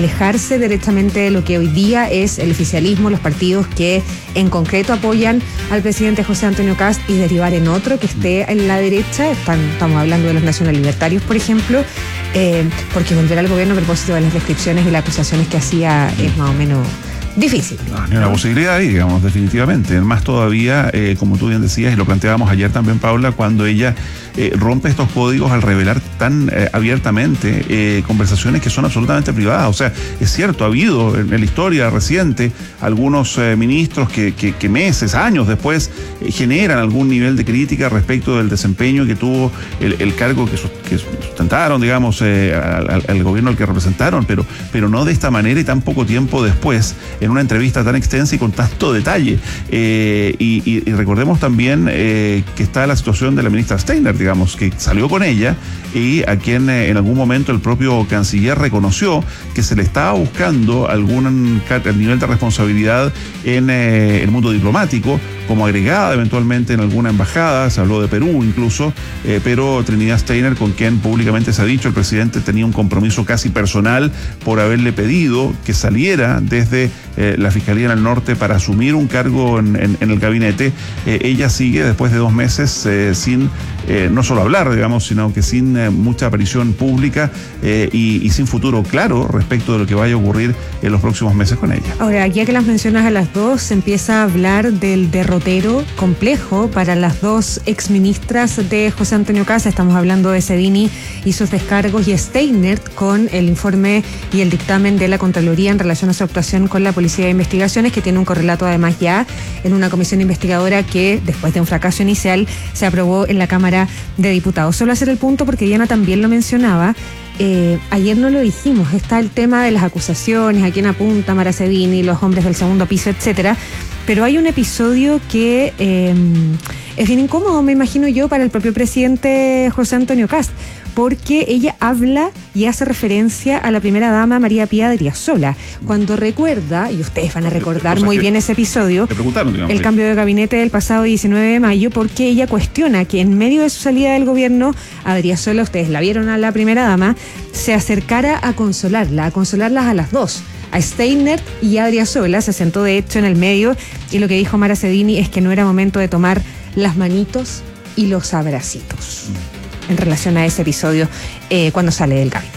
alejarse directamente de lo que hoy día es el oficialismo, los partidos que en concreto apoyan al presidente José Antonio Kast, y derivar en otro que esté en la derecha. Estamos hablando de los nacionallibertarios, por ejemplo, porque volver al gobierno a propósito de las descripciones y las acusaciones que hacía es más o menos difícil. No, ni una posibilidad ahí, digamos, definitivamente. Más todavía, como tú bien decías, y lo planteábamos ayer también, Paula, cuando ella rompe estos códigos al revelar tan abiertamente conversaciones que son absolutamente privadas. O sea, es cierto, ha habido en la historia reciente algunos ministros que meses, años después, generan algún nivel de crítica respecto del desempeño que tuvo el cargo que sustentaron, digamos, al gobierno al que representaron, pero no de esta manera y tan poco tiempo después, en una entrevista tan extensa y con tanto detalle. Y recordemos también que está la situación de la ministra Steiner, digamos, que salió con ella y a quien en algún momento el propio canciller reconoció que se le estaba buscando algún nivel de responsabilidad en el mundo diplomático, como agregada eventualmente en alguna embajada. Se habló de Perú incluso, pero Trinidad Steiner, con quien públicamente se ha dicho el presidente tenía un compromiso casi personal por haberle pedido que saliera desde la Fiscalía en el Norte para asumir un cargo en el gabinete, ella sigue después de 2 meses sin no solo hablar, digamos, sino que sin mucha aparición pública y sin futuro claro respecto de lo que vaya a ocurrir en los próximos meses con ella. Ahora, ya que las mencionas a las dos, se empieza a hablar del derrotero complejo para las dos exministras de José Antonio Kast. Estamos hablando de Sedini y sus descargos, y Steiner con el informe y el dictamen de la Contraloría en relación a su actuación con la Policía de Investigaciones, que tiene un correlato además ya en una comisión investigadora que, después de un fracaso inicial, se aprobó en la Cámara de Diputados. Solo hacer el punto, porque Diana también lo mencionaba, ayer no lo dijimos, está el tema de las acusaciones, a quién apunta Mara Sedini, los hombres del segundo piso, etcétera, pero hay un episodio que es bien incómodo, me imagino yo, para el propio presidente José Antonio Kast, porque ella habla y hace referencia a la primera dama María Pía Adriasola, cuando recuerda, y ustedes van a recordar muy bien ese episodio, el cambio de gabinete del pasado 19 de mayo, porque ella cuestiona que en medio de su salida del gobierno, Adriasola, ustedes la vieron a la primera dama, se acercara a consolarlas a las dos, a Steiner y a Adriasola. Se sentó de hecho en el medio, y lo que dijo Mara Sedini es que no era momento de tomar las manitos y los abracitos en relación a ese episodio cuando sale del gabinete.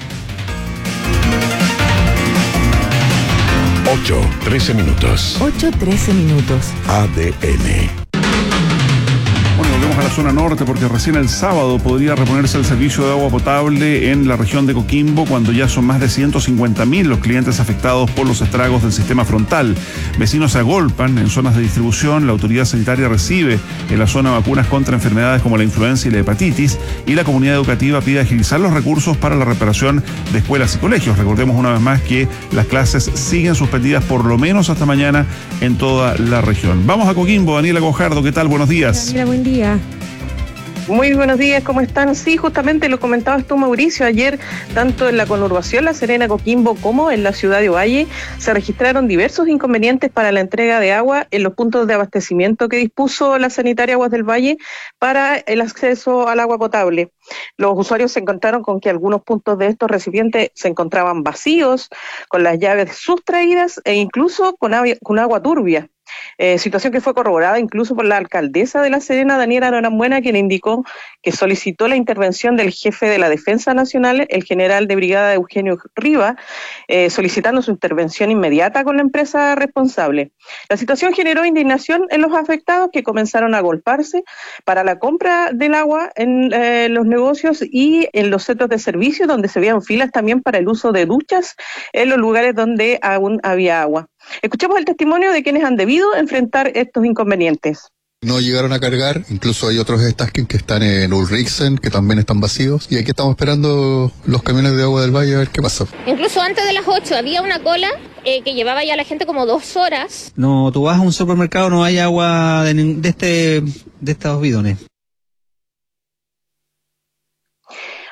8:13 minutos. 8:13 minutos. ADN. Bueno, volvemos a la zona norte, porque recién el sábado podría reponerse el servicio de agua potable en la región de Coquimbo, cuando ya son más de 150.000 los clientes afectados por los estragos del sistema frontal. Vecinos se agolpan en zonas de distribución, la autoridad sanitaria recibe en la zona vacunas contra enfermedades como la influenza y la hepatitis, y la comunidad educativa pide agilizar los recursos para la reparación de escuelas y colegios. Recordemos una vez más que las clases siguen suspendidas por lo menos hasta mañana en toda la región. Vamos a Coquimbo, Daniela Gojardo, ¿qué tal? Buenos días. Mira, buen día. Muy buenos días, ¿cómo están? Sí, justamente lo comentabas tú, Mauricio, ayer tanto en la conurbación La Serena, Coquimbo, como en la ciudad de Ovalle se registraron diversos inconvenientes para la entrega de agua en los puntos de abastecimiento que dispuso la Sanitaria Aguas del Valle para el acceso al agua potable. Los usuarios se encontraron con que algunos puntos de estos recipientes se encontraban vacíos, con las llaves sustraídas e incluso con agua turbia. Situación que fue corroborada incluso por la alcaldesa de La Serena, Daniela Norambuena, quien indicó que solicitó la intervención del jefe de la Defensa Nacional, el general de brigada Eugenio Riva, solicitando su intervención inmediata con la empresa responsable. La situación generó indignación en los afectados, que comenzaron a agolparse para la compra del agua en los negocios y en los centros de servicio, donde se veían filas también para el uso de duchas en los lugares donde aún había agua. Escuchemos el testimonio de quienes han debido enfrentar estos inconvenientes. No llegaron a cargar, incluso hay otros Stasken que están en Ulrichsen, que también están vacíos, y aquí estamos esperando los camiones de agua del Valle a ver qué pasa. Incluso antes de las 8 había una cola que llevaba ya la gente como 2 horas. No, tú vas a un supermercado, no hay agua de estos bidones.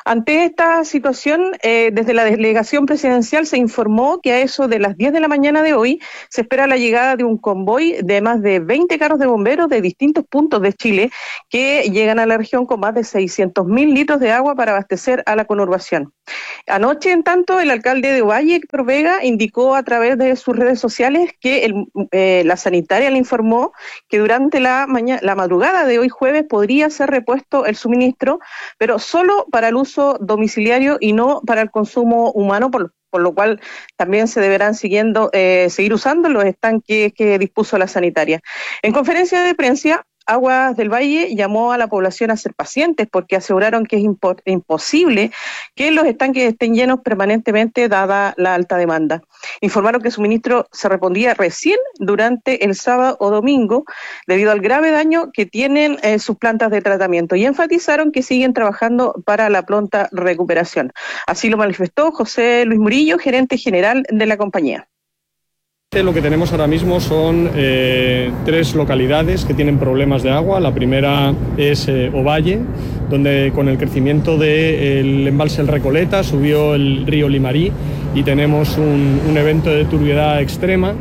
Ante esta situación, desde la delegación presidencial se informó que a eso de las 10 de la mañana de hoy se espera la llegada de un convoy de más de 20 carros de bomberos de distintos puntos de Chile que llegan a la región con más de 600.000 litros de agua para abastecer a la conurbación. Anoche, en tanto, el alcalde de Ovalle, Héctor Vega, indicó a través de sus redes sociales que la sanitaria le informó que durante la madrugada de hoy jueves podría ser repuesto el suministro, pero solo para el uso domiciliario y no para el consumo humano, por lo cual también se deberán seguir usando los estanques que dispuso la sanitaria. En conferencia de prensa, Aguas del Valle llamó a la población a ser pacientes porque aseguraron que es imposible que los estanques estén llenos permanentemente dada la alta demanda. Informaron que el suministro se repondría recién durante el sábado o domingo debido al grave daño que tienen sus plantas de tratamiento y enfatizaron que siguen trabajando para la pronta recuperación. Así lo manifestó José Luis Murillo, gerente general de la compañía. Lo que tenemos ahora mismo son 3 localidades que tienen problemas de agua. La primera es Ovalle, donde con el crecimiento del embalse El Recoleta subió el río Limarí y tenemos un evento de turbiedad extrema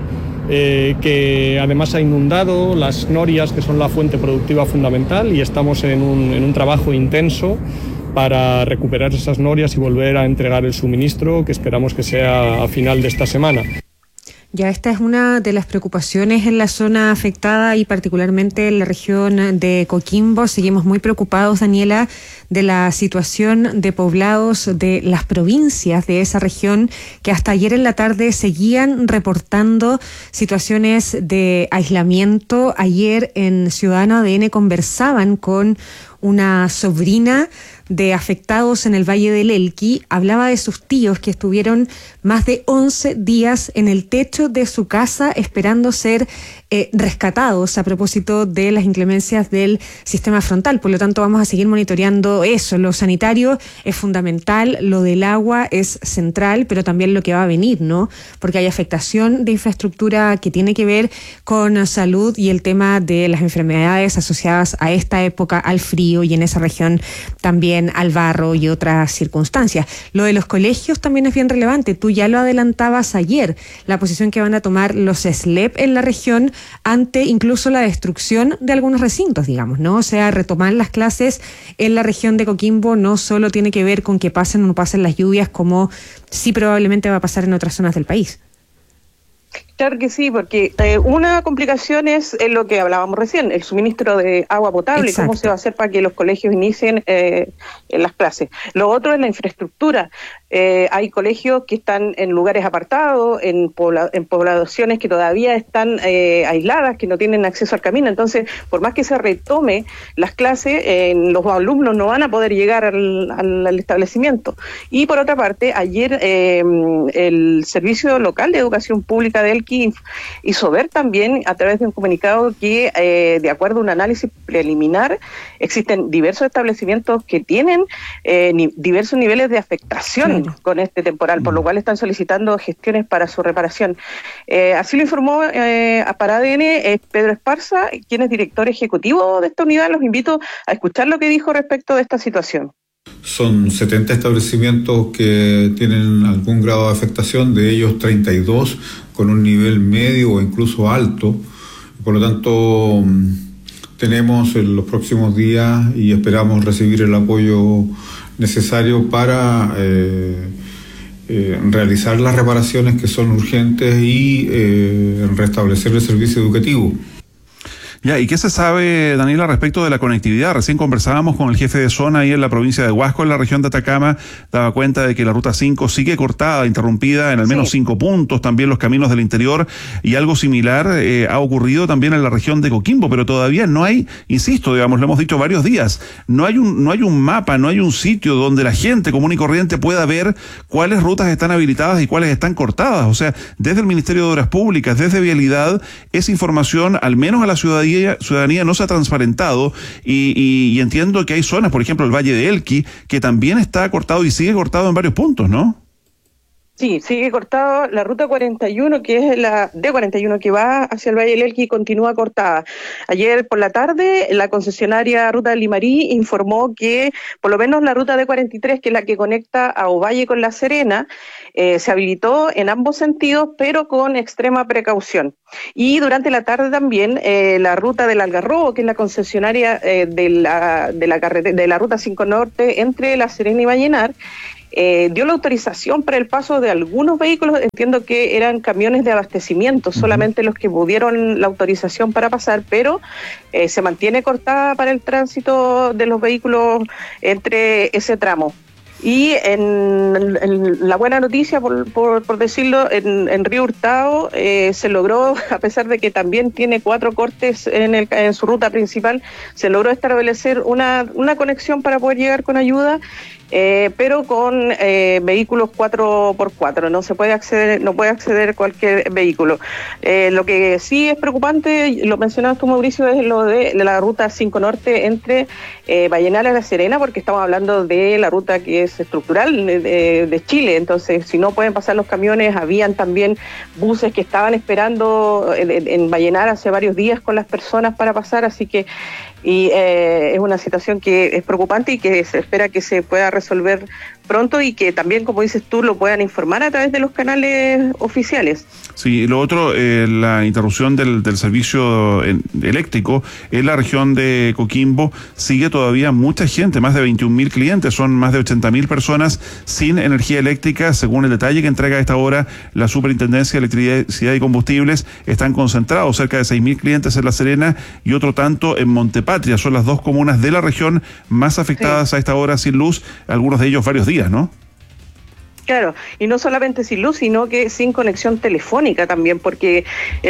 que además ha inundado las norias, que son la fuente productiva fundamental, y estamos en un trabajo intenso para recuperar esas norias y volver a entregar el suministro, que esperamos que sea a final de esta semana. Ya esta es una de las preocupaciones en la zona afectada y particularmente en la región de Coquimbo. Seguimos muy preocupados, Daniela, de la situación de poblados de las provincias de esa región que hasta ayer en la tarde seguían reportando situaciones de aislamiento. Ayer en Ciudadano ADN conversaban con una sobrina de afectados en el Valle del Elqui. Hablaba de sus tíos que estuvieron más de 11 días en el techo de su casa esperando ser rescatados a propósito de las inclemencias del sistema frontal. Por lo tanto, vamos a seguir monitoreando eso. Lo sanitario es fundamental, lo del agua es central, pero también lo que va a venir, ¿no? Porque hay afectación de infraestructura que tiene que ver con salud y el tema de las enfermedades asociadas a esta época, al frío, y en esa región también al barro y otras circunstancias. Lo de los colegios también es bien relevante. Tú ya lo adelantabas ayer, la posición que van a tomar los SLEP en la región ante incluso la destrucción de algunos recintos, digamos, ¿no? O sea, retomar las clases en la región de Coquimbo no solo tiene que ver con que pasen o no pasen las lluvias, como sí probablemente va a pasar en otras zonas del país. Claro que sí, porque una complicación es lo que hablábamos recién, el suministro de agua potable. Exacto. ¿Cómo se va a hacer para que los colegios inicien en las clases? Lo otro es la infraestructura. Hay colegios que están en lugares apartados, en poblaciones que todavía están aisladas, que no tienen acceso al camino. Entonces, por más que se retome las clases, los alumnos no van a poder llegar al establecimiento. Y por otra parte, ayer el Servicio Local de Educación Pública de Elqui hizo ver también a través de un comunicado que de acuerdo a un análisis preliminar existen diversos establecimientos que tienen diversos niveles de afectación con este temporal, por lo cual están solicitando gestiones para su reparación. Así lo informó para ADN Pedro Esparza, quien es director ejecutivo de esta unidad. Los invito a escuchar lo que dijo respecto de esta situación. Son 70 establecimientos que tienen algún grado de afectación, de ellos 32 con un nivel medio o incluso alto. Por lo tanto, tenemos en los próximos días y esperamos recibir el apoyo necesario para realizar las reparaciones que son urgentes y restablecer el servicio educativo. Ya, ¿y qué se sabe, Daniela, respecto de la conectividad? Recién conversábamos con el jefe de zona ahí en la provincia de Huasco, en la región de Atacama, daba cuenta de que la ruta 5 sigue cortada, interrumpida en al menos 5 puntos, también los caminos del interior, y algo similar ha ocurrido también en la región de Coquimbo, pero todavía no hay, insisto, digamos, lo hemos dicho varios días, no hay un mapa, no hay un sitio donde la gente común y corriente pueda ver cuáles rutas están habilitadas y cuáles están cortadas. O sea, desde el Ministerio de Obras Públicas, desde Vialidad, esa información, al menos a la ciudadanía no se ha transparentado y entiendo que hay zonas, por ejemplo el Valle de Elqui, que también está cortado y sigue cortado en varios puntos, ¿no? Sí, sigue cortado la ruta 41, que es la D41 que va hacia el Valle del Elqui, continúa cortada. Ayer por la tarde, la concesionaria Ruta del Limarí informó que por lo menos la ruta D43, que es la que conecta a Ovalle con La Serena, se habilitó en ambos sentidos, pero con extrema precaución. Y durante la tarde también la ruta del Algarrobo, que es la concesionaria de la ruta 5 Norte entre La Serena y Vallenar, dio la autorización para el paso de algunos vehículos. Entiendo que eran camiones de abastecimiento, solamente los que pudieron la autorización para pasar, pero se mantiene cortada para el tránsito de los vehículos entre ese tramo. Y en la buena noticia, por decirlo, en Río Hurtado se logró, a pesar de que también tiene 4 cortes en su ruta principal, se logró establecer una conexión para poder llegar con ayuda, pero con vehículos 4x4, no puede acceder cualquier vehículo. Lo que sí es preocupante, lo mencionabas tú, Mauricio, es lo de la ruta 5 Norte entre Vallenar y La Serena, porque estamos hablando de la ruta que es estructural de Chile. Entonces, si no pueden pasar los camiones, habían también buses que estaban esperando en Vallenar hace varios días con las personas para pasar, así que es una situación que es preocupante y que se espera que se pueda resolver pronto y que también, como dices tú, lo puedan informar a través de los canales oficiales. Sí, lo otro, la interrupción del servicio eléctrico en la región de Coquimbo. Sigue todavía mucha gente, más de 21.000 clientes, son más de 80.000 personas sin energía eléctrica, según el detalle que entrega a esta hora la Superintendencia de Electricidad y Combustibles. Están concentrados cerca de 6.000 clientes en La Serena y otro tanto en Montepatria. Son las dos comunas de la región más afectadas a esta hora sin luz, algunos de ellos varios días, ¿no? Claro, y no solamente sin luz, sino que sin conexión telefónica también, porque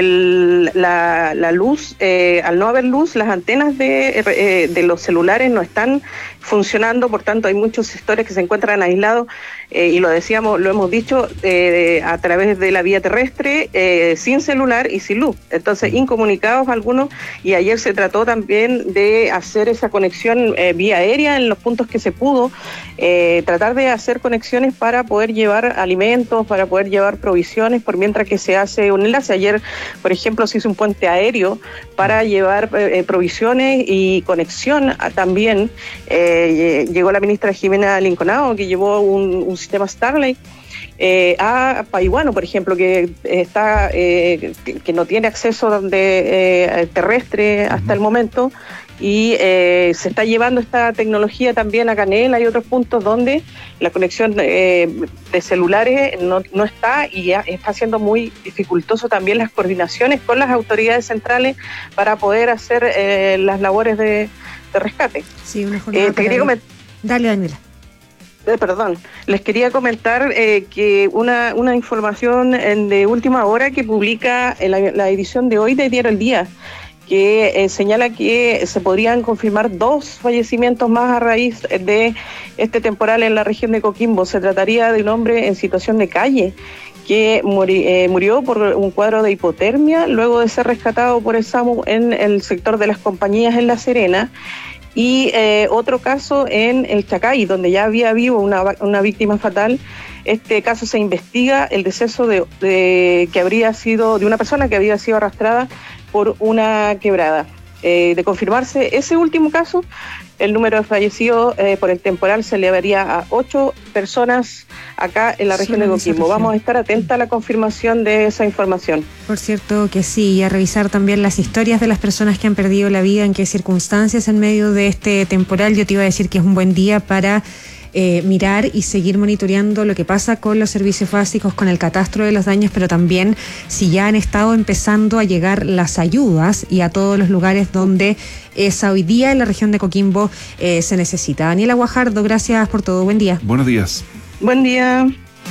la luz, al no haber luz, las antenas de los celulares no están funcionando, por tanto hay muchos sectores que se encuentran aislados, y lo hemos dicho, a través de la vía terrestre, sin celular y sin luz, entonces incomunicados algunos, y ayer se trató también de hacer esa conexión vía aérea en los puntos que se pudo, tratar de hacer conexiones para poder llevar alimentos, para poder llevar provisiones, por mientras que se hace un enlace. Ayer, por ejemplo, se hizo un puente aéreo para llevar provisiones y conexión también. Llegó la ministra Jimena Linconao, que llevó un sistema Starlink a Paihuano, por ejemplo, que no tiene acceso terrestre hasta el momento, y se está llevando esta tecnología también a Canela y otros puntos donde la conexión de celulares no está, y ya está siendo muy dificultoso también las coordinaciones con las autoridades centrales para poder hacer las labores de rescate. Sí, una jornada. Dale, Daniela. Les quería comentar que una información de última hora que publica la edición de hoy de Diario El Día, que señala que se podrían confirmar 2 fallecimientos más a raíz de este temporal en la región de Coquimbo. Se trataría de un hombre en situación de calle que murió por un cuadro de hipotermia luego de ser rescatado por el SAMU en el sector de las compañías en La Serena, y otro caso en el Chacay, donde ya había vivo una víctima fatal. Este caso se investiga el deceso que habría sido de una persona que había sido arrastrada por una quebrada. De confirmarse ese último caso, el número de fallecidos por el temporal se elevaría a 8 personas acá en la región de Coquimbo. Vamos a estar atentos a la confirmación de esa información. Por cierto que sí, y a revisar también las historias de las personas que han perdido la vida, en qué circunstancias en medio de este temporal. Yo te iba a decir que es un buen día para mirar y seguir monitoreando lo que pasa con los servicios básicos, con el catastro de los daños, pero también si ya han estado empezando a llegar las ayudas y a todos los lugares donde hoy día en la región de Coquimbo se necesita. Daniela Guajardo, gracias por todo. Buen día. Buenos días. Buen día.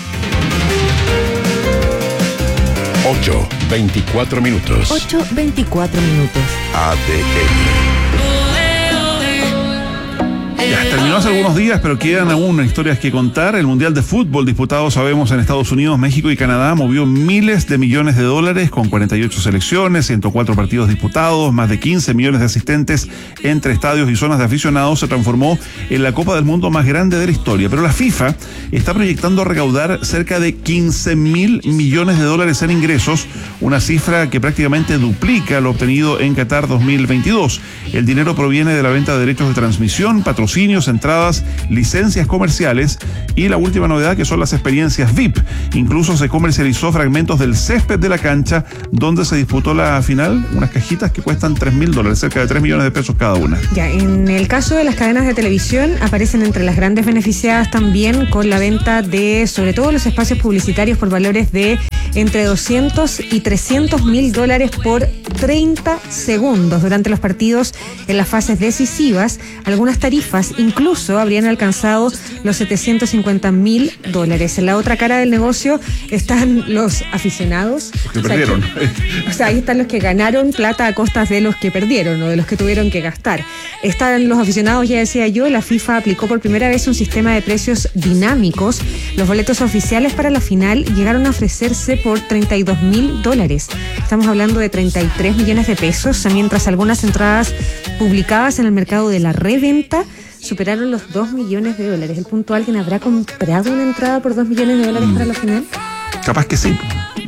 8:24 minutos. 8:24 minutos. ADN. Ya, terminó hace algunos días, pero quedan aún historias que contar. El Mundial de Fútbol disputado, sabemos, en Estados Unidos, México y Canadá movió miles de millones de dólares con 48 selecciones, 104 partidos disputados, más de 15 millones de asistentes entre estadios y zonas de aficionados. Se transformó en la Copa del Mundo más grande de la historia. Pero la FIFA está proyectando recaudar cerca de 15.000 millones de dólares en ingresos, una cifra que prácticamente duplica lo obtenido en Qatar 2022. El dinero proviene de la venta de derechos de transmisión, patrocinios, entradas, licencias comerciales y la última novedad, que son las experiencias VIP. Incluso se comercializó fragmentos del césped de la cancha donde se disputó la final, unas cajitas que cuestan $3.000, cerca de 3 millones de pesos cada una. Ya, en el caso de las cadenas de televisión, aparecen entre las grandes beneficiadas también con la venta de, sobre todo, los espacios publicitarios por valores de entre 200 y 300 mil dólares por 30 segundos durante los partidos en las fases decisivas. Algunas tarifas incluso habrían alcanzado los 750 mil dólares. En la otra cara del negocio están los aficionados. Los que perdieron. Ahí están los que ganaron plata a costas de los que perdieron o de los que tuvieron que gastar. Están los aficionados, ya decía yo. La FIFA aplicó por primera vez un sistema de precios dinámicos. Los boletos oficiales para la final llegaron a ofrecerse por 32 mil dólares. Estamos hablando de 33 millones de pesos, mientras algunas entradas publicadas en el mercado de la reventa superaron los 2 millones de dólares. El punto, ¿alguien habrá comprado una entrada por 2 millones de dólares para la final? Capaz que sí.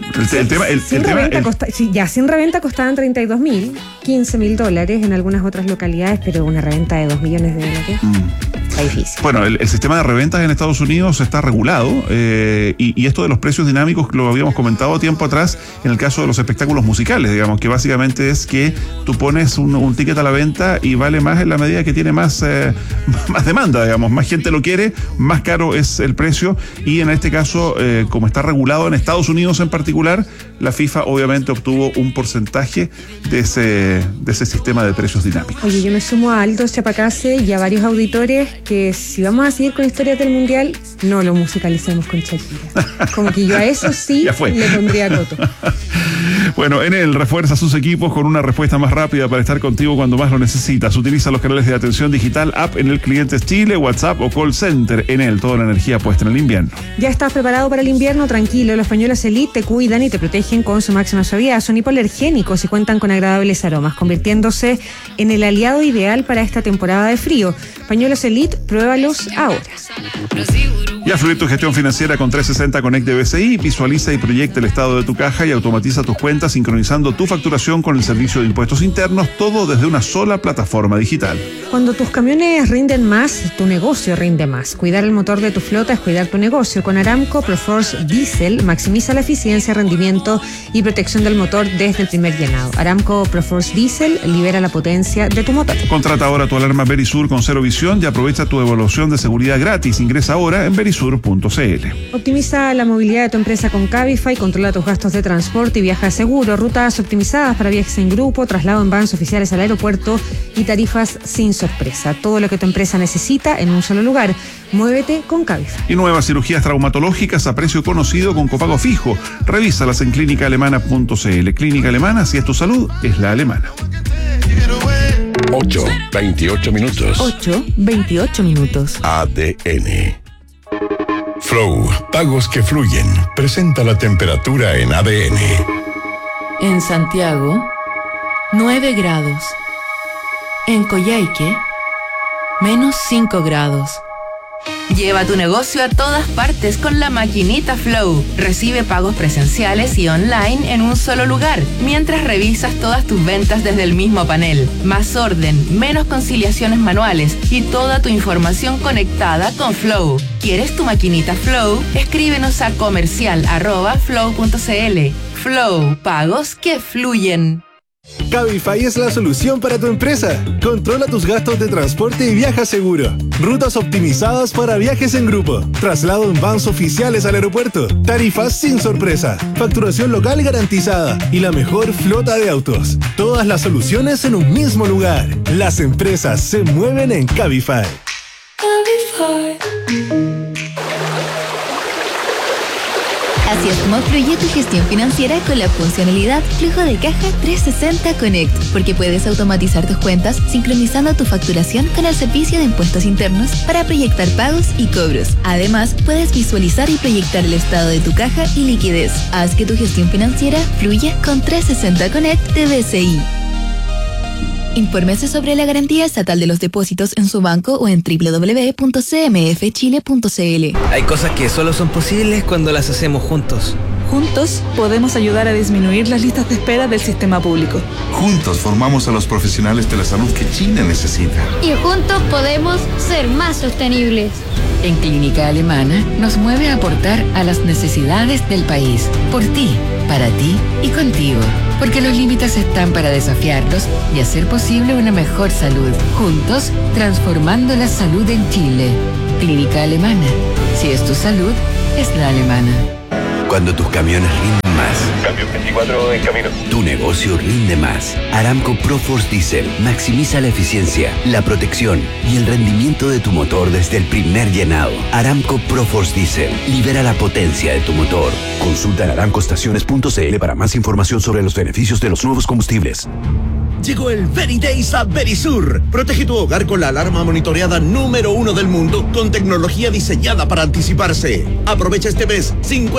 Sin reventa costaban 32 mil, 15 mil dólares en algunas otras localidades, pero una reventa de 2 millones de dólares. Está difícil. Bueno, el sistema de reventas en Estados Unidos está regulado y esto de los precios dinámicos lo habíamos comentado tiempo atrás en el caso de los espectáculos musicales, digamos, que básicamente es que tú pones un ticket a la venta y vale más en la medida que tiene más demanda, digamos, más gente lo quiere, más caro es el precio, y en este caso, como está regulado en Estados Unidos en particular, la FIFA obviamente obtuvo un porcentaje de ese sistema de precios dinámicos. Oye, yo me sumo a Aldo Chapacase y a varios auditores que si vamos a seguir con historias del Mundial, no lo musicalicemos con Shakira. Como que yo a eso sí le pondría coto. Bueno, Enel refuerza sus equipos con una respuesta más rápida para estar contigo cuando más lo necesitas. Utiliza los canales de atención digital, app Enel Clientes Chile, WhatsApp o call center. Enel, toda la energía puesta en el invierno. ¿Ya estás preparado para el invierno? Tranquilo, los pañuelos Elite te cuidan y te protegen con su máxima suavidad. Son hipoalergénicos y cuentan con agradables aromas, convirtiéndose en el aliado ideal para esta temporada de frío. Pañuelos Elite, pruébalos ahora. Ya fluye tu gestión financiera con 360 Connect de BCI. Visualiza y proyecta el estado de tu caja y automatiza tus cuentas, sincronizando tu facturación con el servicio de impuestos internos, todo desde una sola plataforma digital. Cuando tus camiones rinden más, tu negocio rinde más. Cuidar el motor de tu flota es cuidar tu negocio. Con Aramco Proforce Diesel maximiza la eficiencia, rendimiento y protección del motor desde el primer llenado. Aramco Proforce Diesel libera la potencia de tu motor. Contrata ahora tu alarma Verisur con cero visión y aprovecha tu evaluación de seguridad gratis. Ingresa ahora en verisur.cl. Optimiza la movilidad de tu empresa con Cabify, controla tus gastos de transporte y viaja seguro, rutas optimizadas para viajes en grupo, traslado en vans oficiales al aeropuerto y tarifas sin sorpresa. Todo lo que tu empresa necesita en un solo lugar. Muévete con Cabify. Y nuevas cirugías traumatológicas a precio conocido con copago fijo. Revísalas en clínicaalemana.cl. Clínica Alemana, si es tu salud, es la alemana. 8:28 minutos. 8:28 minutos. ADN. Flow, pagos que fluyen. Presenta la temperatura en ADN. En Santiago, 9 grados. En Coyhaique, -5 grados. Lleva tu negocio a todas partes con la maquinita Flow. Recibe pagos presenciales y online en un solo lugar, mientras revisas todas tus ventas desde el mismo panel. Más orden, menos conciliaciones manuales y toda tu información conectada con Flow. ¿Quieres tu maquinita Flow? Escríbenos a comercial@flow.cl. Flow, pagos que fluyen. Cabify es la solución para tu empresa. Controla tus gastos de transporte y viaja seguro. Rutas optimizadas para viajes en grupo. Traslado en vans oficiales al aeropuerto. Tarifas sin sorpresa. Facturación local garantizada. Y la mejor flota de autos. Todas las soluciones en un mismo lugar. Las empresas se mueven en Cabify. Así es como fluye tu gestión financiera con la funcionalidad Flujo de Caja 360 Connect, porque puedes automatizar tus cuentas sincronizando tu facturación con el servicio de impuestos internos para proyectar pagos y cobros. Además, puedes visualizar y proyectar el estado de tu caja y liquidez. Haz que tu gestión financiera fluya con 360 Connect de BCI. Infórmese sobre la garantía estatal de los depósitos en su banco o en www.cmfchile.cl. Hay cosas que solo son posibles cuando las hacemos juntos. Juntos podemos ayudar a disminuir las listas de espera del sistema público. Juntos formamos a los profesionales de la salud que Chile necesita. Y juntos podemos ser más sostenibles. En Clínica Alemana nos mueve a aportar a las necesidades del país. Por ti, para ti y contigo. Porque los límites están para desafiarlos y hacer posible una mejor salud. Juntos, transformando la salud en Chile. Clínica Alemana. Si es tu salud, es la alemana. Cuando tus camiones rinden más. Cambio 24 en camino. Tu negocio rinde más. Aramco ProForce Diesel maximiza la eficiencia, la protección y el rendimiento de tu motor desde el primer llenado. Aramco ProForce Diesel libera la potencia de tu motor. Consulta en aramcoestaciones.cl para más información sobre los beneficios de los nuevos combustibles. Llegó el Very Days a Verisur. Protege tu hogar con la alarma monitoreada número 1 del mundo con tecnología diseñada para anticiparse. Aprovecha este mes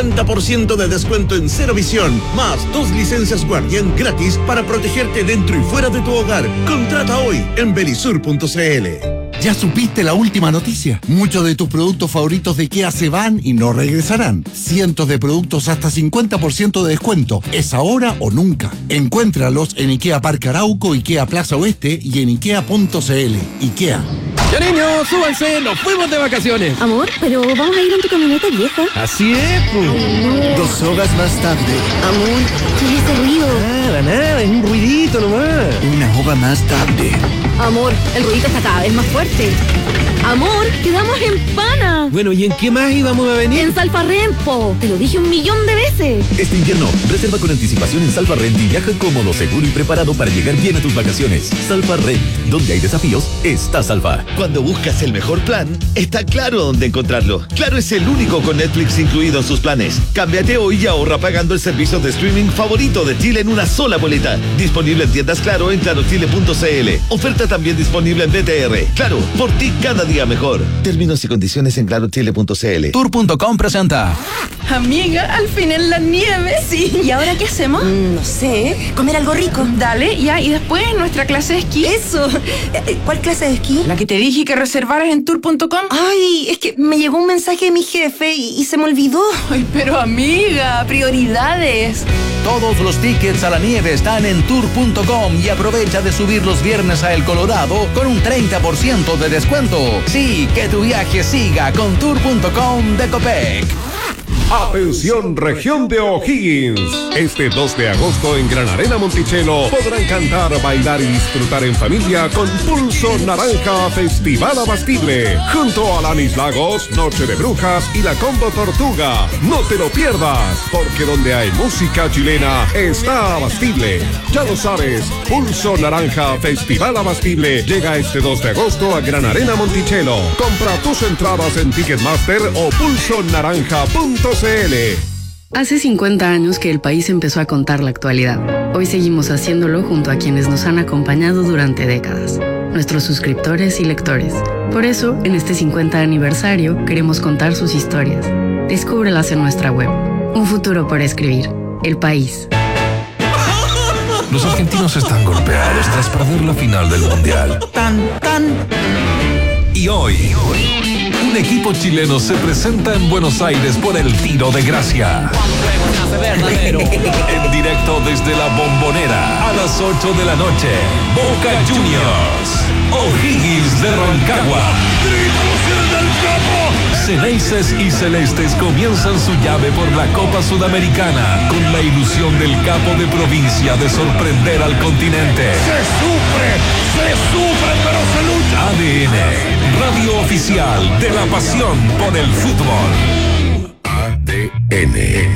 50% de descuento en Cero Visión, más 2 licencias Guardián gratis para protegerte dentro y fuera de tu hogar. Contrata hoy en verisur.cl. ¿Ya supiste la última noticia? Muchos de tus productos favoritos de IKEA se van y no regresarán. Cientos de productos hasta 50% de descuento. ¿Es ahora o nunca? Encuéntralos en IKEA Parque Arauco, IKEA Plaza Oeste y en ikea.cl. IKEA. Ya niños, súbanse, nos fuimos de vacaciones. Amor, pero vamos a ir en tu camioneta vieja. Así es, pues. No. 2 horas más tarde. Amor, ¿qué es ese ruido? Nada, es un ruidito nomás. 1 hora más tarde. Amor, el ruidito está cada vez más fuerte. Amor, quedamos en Pana. Bueno, ¿y en qué más íbamos a venir? En Salfarrent, te lo dije 1.000.000 de veces. Este invierno, reserva con anticipación en Salfarrent y viaja cómodo, seguro y preparado para llegar bien a tus vacaciones. Salfarrent, donde hay desafíos, está Salva. Cuando buscas el mejor plan, está Claro dónde encontrarlo. Claro es el único con Netflix incluido en sus planes. Cámbiate hoy y ahorra pagando el servicio de streaming favorito de Chile en una sola boleta. Disponible en tiendas Claro en clarochile.cl. Oferta también disponible en BTR. Claro, por ti cada día mejor. Términos y condiciones en clarochile.cl. Tour.com presenta. Amiga, al fin en la nieve. Sí. ¿Y ahora qué hacemos? No sé. Comer algo rico. Dale, ya. Y después nuestra clase de esquí. Eso. ¿Cuál clase de esquí? La que te dije que reservaras en tour.com. Ay, es que me llegó un mensaje de mi jefe y se me olvidó. Ay, pero amiga, prioridades. Todos los tickets a la nieve están en tour.com y aprovecha de subir los viernes a El Colorado con un 30% de descuento. Sí, que tu viaje siga con tour.com de Copec. Atención, región de O'Higgins. Este 2 de agosto en Gran Arena Monticello podrán cantar, bailar y disfrutar en familia con Pulso Naranja Festival Abastible. Junto a Lanis Lagos, Noche de Brujas y la Combo Tortuga. No te lo pierdas, porque donde hay música chilena está Abastible. Ya lo sabes, Pulso Naranja Festival Abastible llega este 2 de agosto a Gran Arena Monticello. Compra tus entradas en Ticketmaster o pulsonaranja.cl. Hace 50 años que el país empezó a contar la actualidad. Hoy seguimos haciéndolo junto a quienes nos han acompañado durante décadas, nuestros suscriptores y lectores. Por eso, en este 50 aniversario, queremos contar sus historias. Descúbrelas en nuestra web. Un futuro por escribir. El país. Los argentinos están golpeados tras perder la final del Mundial. Y hoy, un equipo chileno se presenta en Buenos Aires por el Tiro de Gracia. En directo desde la Bombonera, a las 8 de la noche, Boca Juniors, O'Higgins de Rancagua. Ceneices y Celestes comienzan su llave por la Copa Sudamericana con la ilusión del capo de provincia de sorprender al continente. Se sufre, pero se lucha. ADN, radio oficial de la pasión por el fútbol. ADN.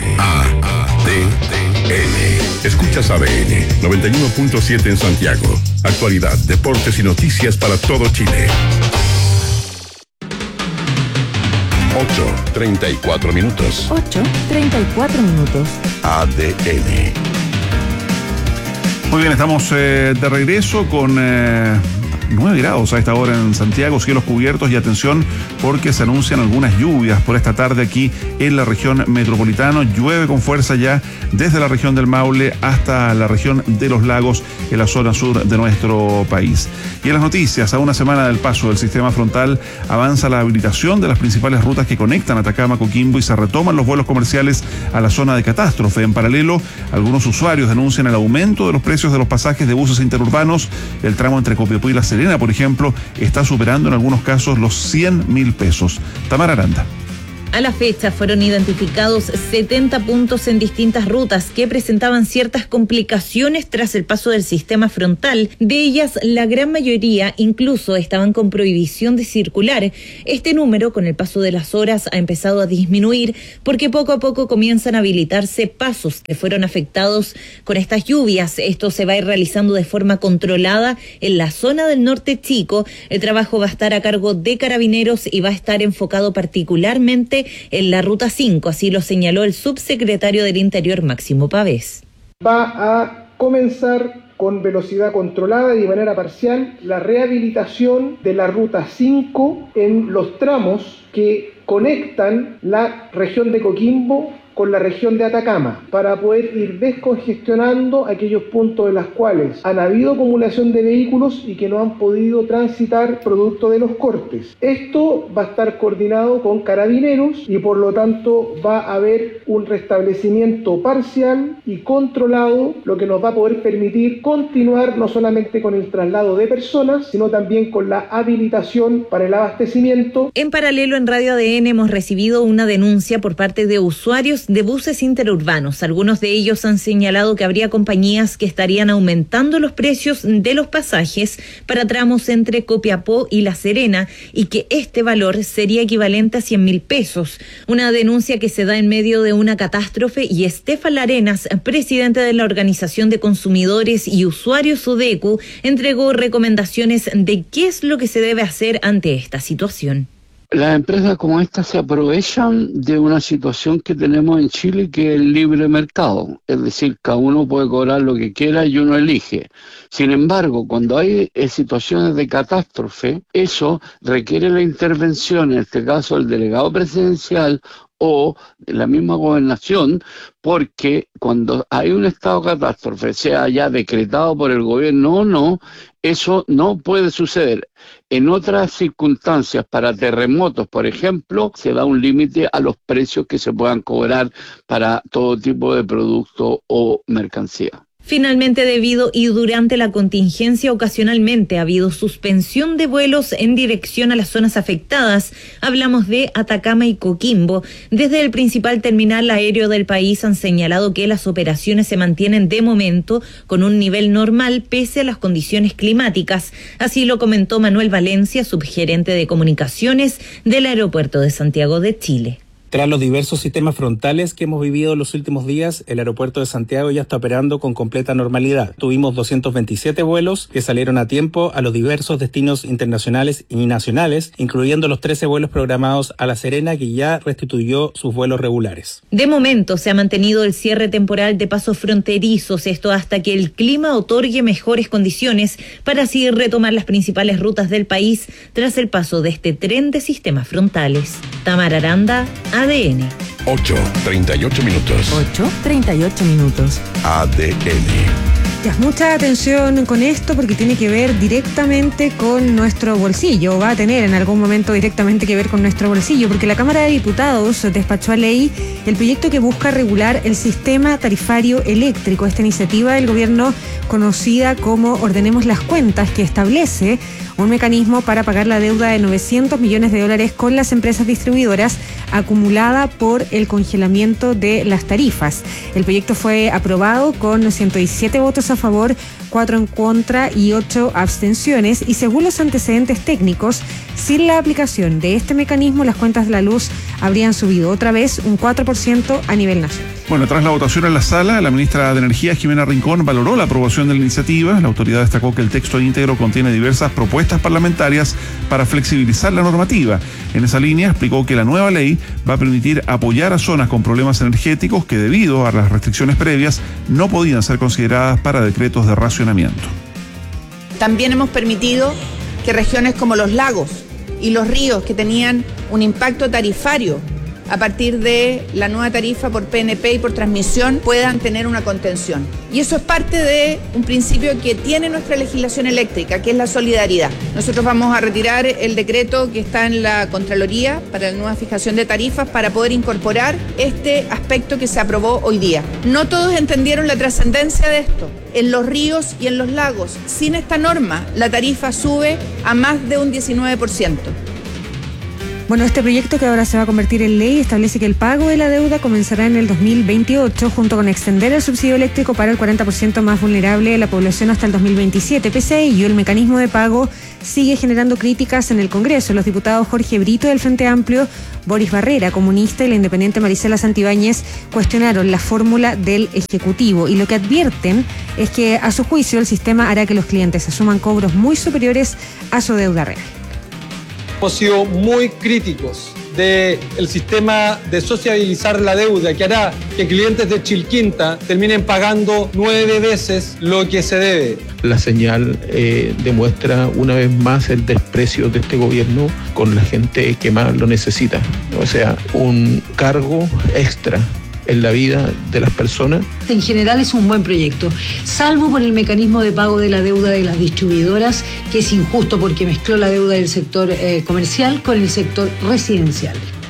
Escuchas ADN 91.7 en Santiago. Actualidad, deportes y noticias para todo Chile. 8:34 minutos. 8:34 minutos. ADN. Muy bien, estamos de regreso con 9 grados a esta hora en Santiago, cielos cubiertos y atención porque se anuncian algunas lluvias por esta tarde aquí en la región metropolitana. Llueve con fuerza ya desde la región del Maule hasta la región de los lagos en la zona sur de nuestro país. Y en las noticias, a una semana del paso del sistema frontal, avanza la habilitación de las principales rutas que conectan Atacama, Coquimbo y se retoman los vuelos comerciales a la zona de catástrofe. En paralelo, algunos usuarios denuncian el aumento de los precios de los pasajes de buses interurbanos. El tramo entre Copiapó y La Serena, por ejemplo, está superando en algunos casos los 100.000 pesos. Tamara Aranda. A la fecha fueron identificados 70 puntos en distintas rutas que presentaban ciertas complicaciones tras el paso del sistema frontal. De ellas, la gran mayoría incluso estaban con prohibición de circular. Este número, con el paso de las horas, ha empezado a disminuir porque poco a poco comienzan a habilitarse pasos que fueron afectados con estas lluvias. Esto se va a ir realizando de forma controlada en la zona del norte chico. El trabajo va a estar a cargo de Carabineros y va a estar enfocado particularmente en la ruta 5, así lo señaló el subsecretario del Interior, Máximo Pavés. Va a comenzar con velocidad controlada y de manera parcial la rehabilitación de la ruta 5 en los tramos que conectan la región de Coquimbo con la región de Atacama, para poder ir descongestionando aquellos puntos en los cuales han habido acumulación de vehículos y que no han podido transitar producto de los cortes. Esto va a estar coordinado con Carabineros y por lo tanto va a haber un restablecimiento parcial y controlado, lo que nos va a poder permitir continuar no solamente con el traslado de personas, sino también con la habilitación para el abastecimiento. En paralelo, en Radio ADN hemos recibido una denuncia por parte de usuarios de buses interurbanos. Algunos de ellos han señalado que habría compañías que estarían aumentando los precios de los pasajes para tramos entre Copiapó y La Serena y que este valor sería equivalente a 100.000 pesos. Una denuncia que se da en medio de una catástrofe y Estefan Larenas, presidente de la Organización de Consumidores y Usuarios UDECU, entregó recomendaciones de qué es lo que se debe hacer ante esta situación. Las empresas como esta se aprovechan de una situación que tenemos en Chile, que es el libre mercado. Es decir, cada uno puede cobrar lo que quiera y uno elige. Sin embargo, cuando hay situaciones de catástrofe, eso requiere la intervención, en este caso del delegado presidencial o de la misma gobernación, porque cuando hay un estado de catástrofe, sea ya decretado por el gobierno o no, eso no puede suceder. En otras circunstancias, para terremotos, por ejemplo, se da un límite a los precios que se puedan cobrar para todo tipo de producto o mercancía. Finalmente, debido y durante la contingencia, ocasionalmente ha habido suspensión de vuelos en dirección a las zonas afectadas. Hablamos de Atacama y Coquimbo. Desde el principal terminal aéreo del país han señalado que las operaciones se mantienen de momento con un nivel normal pese a las condiciones climáticas. Así lo comentó Manuel Valencia, subgerente de comunicaciones del aeropuerto de Santiago de Chile. Tras los diversos sistemas frontales que hemos vivido en los últimos días, el aeropuerto de Santiago ya está operando con completa normalidad. Tuvimos 227 vuelos que salieron a tiempo a los diversos destinos internacionales y nacionales, incluyendo los 13 vuelos programados a La Serena, que ya restituyó sus vuelos regulares. De momento se ha mantenido el cierre temporal de pasos fronterizos, esto hasta que el clima otorgue mejores condiciones para así retomar las principales rutas del país tras el paso de este tren de sistemas frontales. Tamara Aranda, ADN. 8:38 minutos. 8:38 minutos. ADN. Mucha atención con esto porque tiene que ver directamente con nuestro bolsillo, va a tener en algún momento directamente que ver con nuestro bolsillo, porque la Cámara de Diputados despachó a ley el proyecto que busca regular el sistema tarifario eléctrico. Esta iniciativa del gobierno, conocida como Ordenemos las Cuentas, que establece un mecanismo para pagar la deuda de $900 millones con las empresas distribuidoras acumulada por el congelamiento de las tarifas. El proyecto fue aprobado con 117 votos a favor, 4 en contra y 8 abstenciones, y según los antecedentes técnicos, Sin la aplicación de este mecanismo, las cuentas de la luz habrían subido otra vez un 4% a nivel nacional. Bueno, tras la votación en la sala, la ministra de Energía, Jimena Rincón, valoró la aprobación de la iniciativa. La autoridad destacó que el texto íntegro contiene diversas propuestas parlamentarias para flexibilizar la normativa. En esa línea, explicó que la nueva ley va a permitir apoyar a zonas con problemas energéticos que, debido a las restricciones previas, no podían ser consideradas para decretos de racionamiento. También hemos permitido que regiones como los lagos y los ríos, que tenían un impacto tarifario a partir de la nueva tarifa por PNP y por transmisión, puedan tener una contención. Y eso es parte de un principio que tiene nuestra legislación eléctrica, que es la solidaridad. Nosotros vamos a retirar el decreto que está en la Contraloría para la nueva fijación de tarifas para poder incorporar este aspecto que se aprobó hoy día. No todos entendieron la trascendencia de esto. En los ríos y en los lagos, sin esta norma, la tarifa sube a más de un 19%. Bueno, este proyecto, que ahora se va a convertir en ley, establece que el pago de la deuda comenzará en el 2028, junto con extender el subsidio eléctrico para el 40% más vulnerable de la población hasta el 2027. Pese a ello, el mecanismo de pago sigue generando críticas en el Congreso. Los diputados Jorge Brito del Frente Amplio, Boris Barrera, comunista, y la independiente Marisela Santibáñez cuestionaron la fórmula del Ejecutivo, y lo que advierten es que, a su juicio, el sistema hará que los clientes asuman cobros muy superiores a su deuda real. Hemos sido muy críticos del sistema de sociabilizar la deuda, que hará que clientes de Chilquinta terminen pagando 9 veces lo que se debe. La señal demuestra una vez más el desprecio de este gobierno con la gente que más lo necesita. O sea, un cargo extra en la vida de las personas. En general es un buen proyecto, salvo por el mecanismo de pago de la deuda de las distribuidoras, que es injusto porque mezcló la deuda del sector comercial con el sector residencial.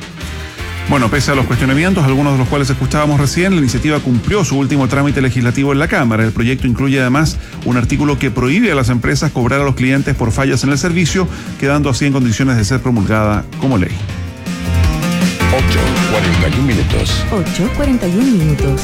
Bueno, pese a los cuestionamientos, algunos de los cuales escuchábamos recién, la iniciativa cumplió su último trámite legislativo en la Cámara. El proyecto incluye además un artículo que prohíbe a las empresas cobrar a los clientes por fallas en el servicio, quedando así en condiciones de ser promulgada como ley. 8:41 minutos. 8:41 minutos.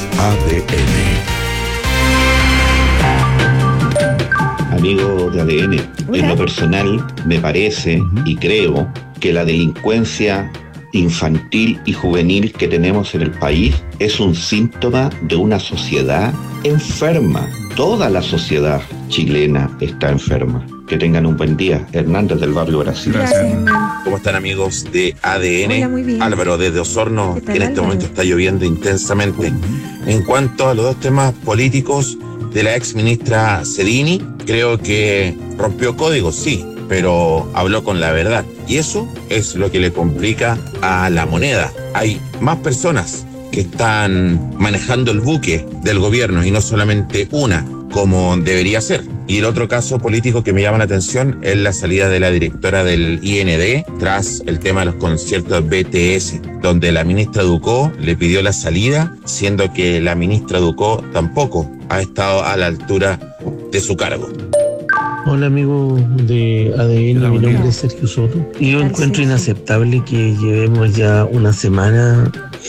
ADN. Amigo de ADN, en lo personal me parece y creo que la delincuencia infantil y juvenil que tenemos en el país es un síntoma de una sociedad enferma. Toda la sociedad chilena está enferma. Que tengan un buen día. Hernández del Barrio Brasil. Gracias. ¿Cómo están, amigos de ADN? Hola, muy bien. Álvaro desde Osorno, ¿Qué tal, en este Álvaro? momento está lloviendo intensamente. En cuanto a los dos temas políticos de la ex ministra Cedini, creo que rompió códigos, sí, pero habló con la verdad. Y eso es lo que le complica a la moneda. Hay más personas que están manejando el buque del gobierno y no solamente una, como debería ser. Y el otro caso político que me llama la atención es la salida de la directora del IND tras el tema de los conciertos BTS, donde la ministra Ducó le pidió la salida, siendo que la ministra Ducó tampoco ha estado a la altura de su cargo. Hola, amigo de ADN, mi nombre es Sergio Soto. Y yo encuentro inaceptable que llevemos ya una semana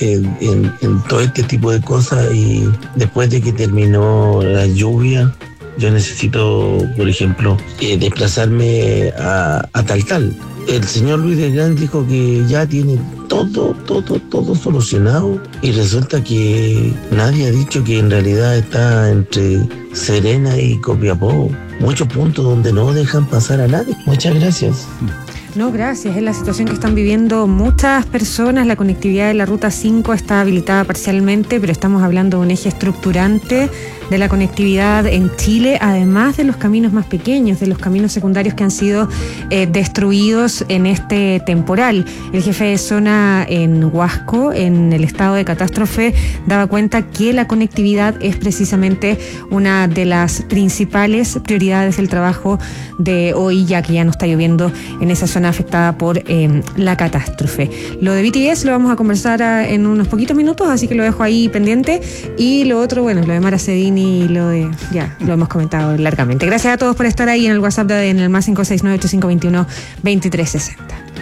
en todo este tipo de cosas, y después de que terminó la lluvia, yo necesito, por ejemplo, desplazarme a Taltal. El señor Luis del Gran dijo que ya tiene todo solucionado, y resulta que nadie ha dicho que en realidad está entre Serena y Copiapó. Muchos puntos donde no dejan pasar a nadie. Muchas gracias. No, gracias. Es la situación que están viviendo muchas personas. La conectividad de la Ruta 5 está habilitada parcialmente, pero estamos hablando de un eje estructurante de la conectividad en Chile, además de los caminos más pequeños, de los caminos secundarios que han sido destruidos en este temporal. El jefe de zona en Huasco, en el estado de catástrofe, daba cuenta que la conectividad es precisamente una de las principales prioridades del trabajo de hoy, ya que ya no está lloviendo en esa zona afectada por la catástrofe. Lo de BTS lo vamos a conversar en unos poquitos minutos, así que lo dejo ahí pendiente. Y lo otro, bueno, lo de Mara Cedini y lo de... ya, lo hemos comentado largamente. Gracias a todos por estar ahí en el WhatsApp en el más 569-8521-2360.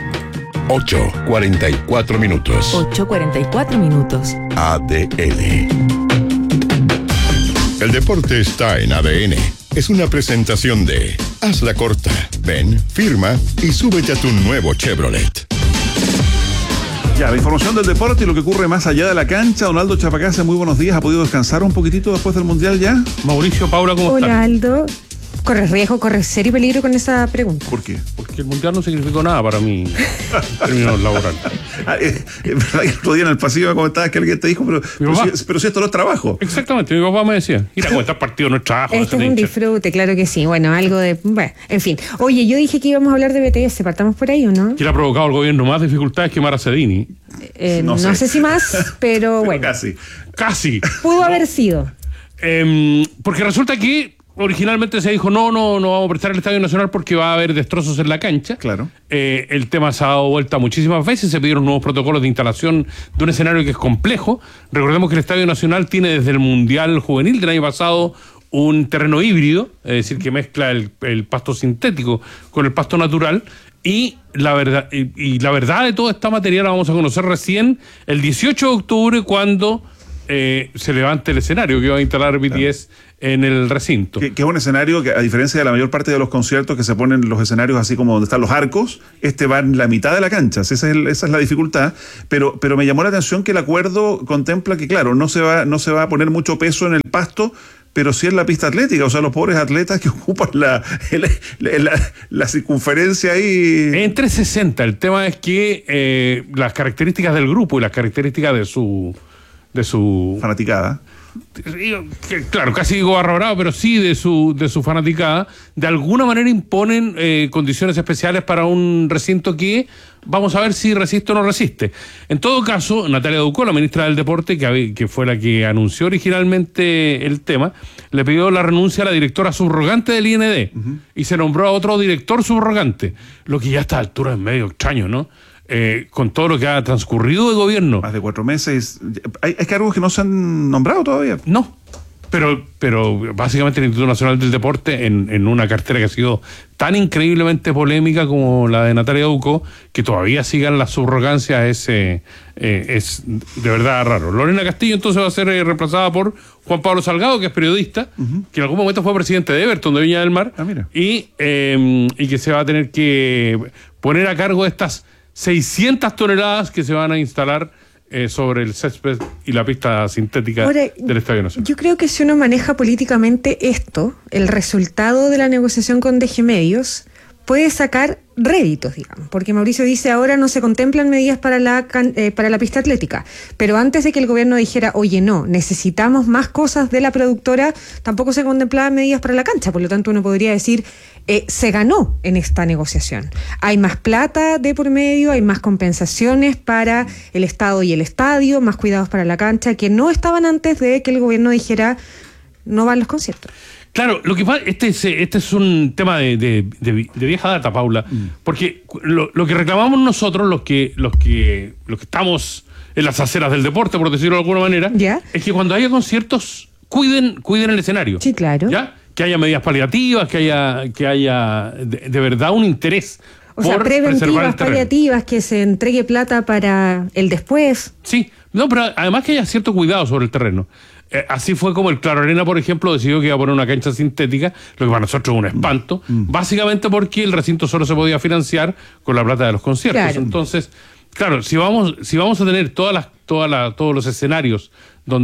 8:44 minutos. 8:44 minutos. ADN. El deporte está en ADN. Es una presentación de Hazla corta. Ven, firma y súbete a tu nuevo Chevrolet. Ya, la información del deporte y lo que ocurre más allá de la cancha. Don Aldo Chapacase, muy buenos días. ¿Ha podido descansar un poquitito después del Mundial ya? Mauricio, Paula, ¿cómo están? Hola, Aldo. ¿Corres riesgo, corres serio peligro con esa pregunta? ¿Por qué? Porque el Mundial no significó nada para mí en términos laborales. El otro día en el pasillo me comentabas que alguien te dijo, pero si esto no es trabajo. Exactamente, mi papá me decía, ir a comentar partido no es trabajo. Este es un disfrute, claro que sí. Bueno, algo de... Bueno, en fin. Oye, yo dije que íbamos a hablar de BTS. ¿Partamos por ahí o no? ¿Quién ha provocado al gobierno más dificultades que Mara Sedini? No sé si más, pero bueno. Casi. Pudo haber sido. Porque resulta que originalmente se dijo no vamos a prestar el Estadio Nacional porque va a haber destrozos en la cancha. Claro. El tema se ha dado vuelta muchísimas veces, se pidieron nuevos protocolos de instalación de un escenario que es complejo. Recordemos que el Estadio Nacional tiene desde el Mundial Juvenil del año pasado un terreno híbrido, es decir, que mezcla el pasto sintético con el pasto natural. Y la verdad de toda esta materia la vamos a conocer recién el 18 de octubre cuando se levante el escenario que va a instalar BTS en el recinto. Que es un escenario que, a diferencia de la mayor parte de los conciertos que se ponen los escenarios así como donde están los arcos, va en la mitad de la cancha. Esa es la dificultad. Pero me llamó la atención que el acuerdo contempla que, claro, no se va a poner mucho peso en el pasto, pero sí en la pista atlética, o sea, los pobres atletas que ocupan la circunferencia ahí. En 360, el tema es que las características del grupo y las características de su fanaticada. Claro, casi digo arrabrado, pero sí de su fanaticada, de alguna manera imponen condiciones especiales para un recinto que vamos a ver si resiste o no resiste. En todo caso, Natalia Ducó, la ministra del Deporte, que fue la que anunció originalmente el tema, le pidió la renuncia a la directora subrogante del IND y se nombró a otro director subrogante, lo que ya a esta altura es medio extraño, ¿no? Con todo lo que ha transcurrido de gobierno. Más de 4 meses. ¿Hay cargos que no se han nombrado todavía? No, pero básicamente el Instituto Nacional del Deporte, en una cartera que ha sido tan increíblemente polémica como la de Natalia Ducó, que todavía sigan las subrogancias, es de verdad raro. Lorena Castillo entonces va a ser reemplazada por Juan Pablo Salgado, que es periodista, que en algún momento fue presidente de Everton de Viña del Mar, y que se va a tener que poner a cargo de estas 600 toneladas que se van a instalar sobre el césped y la pista sintética del Estadio Nacional. Yo creo que si uno maneja políticamente esto, el resultado de la negociación con DG Medios puede sacar réditos, digamos, porque Mauricio dice ahora no se contemplan medidas para la pista atlética, pero antes de que el gobierno dijera, oye, no, necesitamos más cosas de la productora, tampoco se contemplaban medidas para la cancha, por lo tanto uno podría decir, se ganó en esta negociación. Hay más plata de por medio, hay más compensaciones para el Estado y el estadio, más cuidados para la cancha, que no estaban antes de que el gobierno dijera, no van los conciertos. Claro, lo que pasa, este es un tema de vieja data, Paula, porque lo que reclamamos nosotros, los que estamos en las aceras del deporte, por decirlo de alguna manera, es que cuando haya conciertos, cuiden el escenario. Sí, claro. ¿Ya? Que haya medidas paliativas, que haya de verdad un interés. O sea, preventivas, paliativas, que se entregue plata para el después. Sí, no, pero además que haya cierto cuidado sobre el terreno. Así fue como el Claro Arena, por ejemplo, decidió que iba a poner una cancha sintética, lo que para nosotros es un espanto, básicamente porque el recinto solo se podía financiar con la plata de los conciertos. Claro. Entonces, claro, si vamos a tener todos los escenarios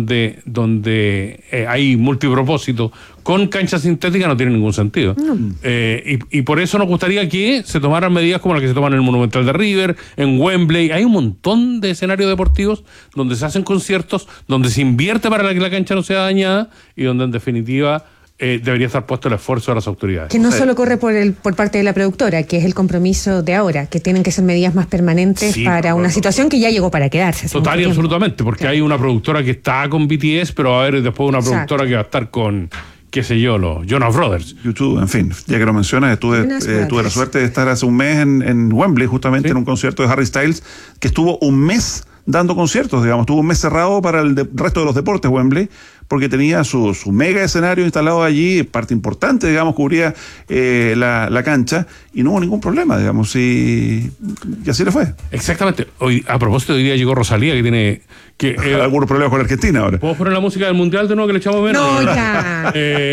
donde hay multipropósito con cancha sintética, no tiene ningún sentido. Y por eso nos gustaría que se tomaran medidas como las que se toman en el Monumental de River, en Wembley. Hay un montón de escenarios deportivos donde se hacen conciertos, donde se invierte para que la cancha no sea dañada y donde en definitiva debería estar puesto el esfuerzo de las autoridades. Que no solo corre por parte de la productora, que es el compromiso de ahora, que tienen que ser medidas más permanentes para una situación que ya llegó para quedarse. Total y absolutamente, porque hay una productora que está con BTS, pero va a haber después una productora que va a estar con, qué sé yo, los Jonas Brothers. YouTube, en fin, ya que lo mencionas, tuve la suerte de estar hace un mes en Wembley, justamente en un concierto de Harry Styles, que estuvo un mes dando conciertos, digamos, tuvo un mes cerrado para el resto de los deportes Wembley, porque tenía su mega escenario instalado allí, parte importante, digamos, cubría la cancha, y no hubo ningún problema, digamos, y así le fue. Exactamente. Hoy, a propósito, hoy día llegó Rosalía, que tiene... algunos problemas con Argentina ahora. ¿Podemos poner la música del Mundial de nuevo que le echamos menos? No, ya.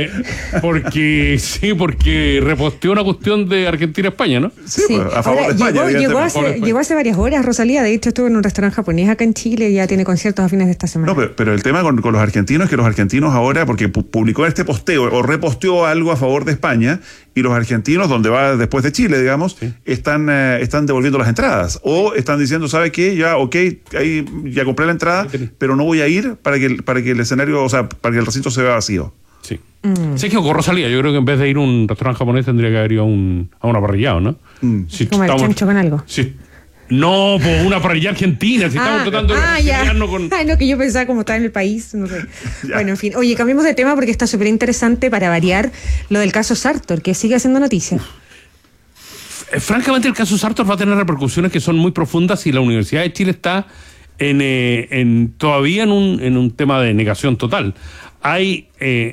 Porque reposteó una cuestión de Argentina-España, ¿no? Sí. A favor de España. Llegó hace varias horas, Rosalía. De hecho, estuvo en un restaurante japonés acá en Chile y ya tiene conciertos a fines de esta semana. No, pero el tema con los argentinos es que los argentinos ahora, porque publicó este posteo o reposteó algo a favor de España, y los argentinos, donde va después de Chile, digamos, están devolviendo las entradas. O están diciendo, ¿sabe qué? Ya, ahí ya compré la entrada, pero no voy a ir para que el escenario, o sea, para que el recinto se vea vacío. Sí. Se equivocó Rosalía. Yo creo que en vez de ir a un restaurante japonés tendría que haber ido a una parrillada, ¿no? Si como el chancho con algo. Sí. No, pues una parrilla argentina. Si estamos tratando de reconciliarnos con... Ay, no, que yo pensaba como estaba en el país, no sé. Bueno, en fin. Oye, cambiemos de tema porque está súper interesante, para variar, lo del caso Sartor, que sigue haciendo noticia. Francamente, el caso Sartor va a tener repercusiones que son muy profundas y la Universidad de Chile está todavía en un tema de negación total. Hay...